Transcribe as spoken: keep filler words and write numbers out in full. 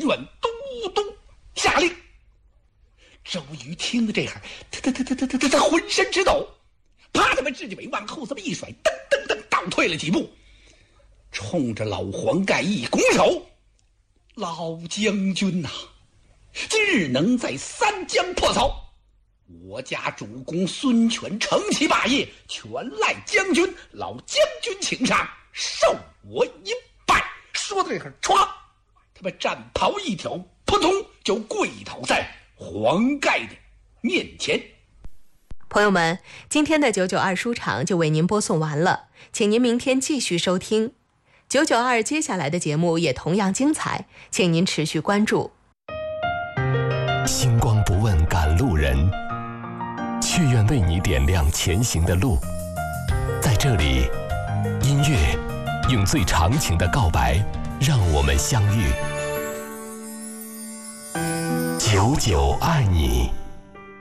远都督下令。周瑜听得这会儿，他他他他他他他他浑身直抖，啪他妈自己尾往后这么一甩，噔噔噔倒退了几步，冲着老黄盖一拱手：“老将军呐、啊，今日能在三江破曹，我家主公孙权成其霸业，全赖将军，老将军请上，受我一拜。”说到这会儿，唰，他把战袍一挑，扑通就跪倒在黄盖的面前。 朋友们，今天的九九二书场就为您播送完了，请您明天继续收听九九二，接下来的节目也同样精彩，请您持续关注。 星光不问赶路人，却愿为你点亮前行的路。在这里，音乐用最长情的告白让我们相遇。久久爱你。